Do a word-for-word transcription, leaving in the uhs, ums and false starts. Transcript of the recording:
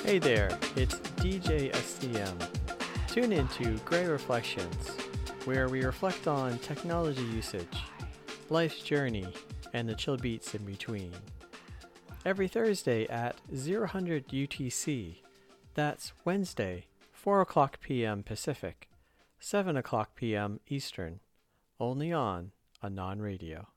Hey there, it's D J S C M. Tune into Grey Reflections, where we reflect on technology usage, life's journey, and the chill beats in between. Every Thursday at zero hundred U T C. That's Wednesday, four o'clock p.m. Pacific, seven o'clock p.m. Eastern. Only on Anon Radio.